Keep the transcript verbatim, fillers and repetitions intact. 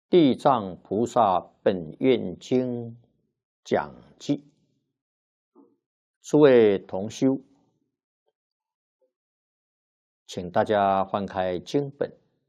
地藏菩萨本愿经讲记，诸位同修，请大家翻开经本，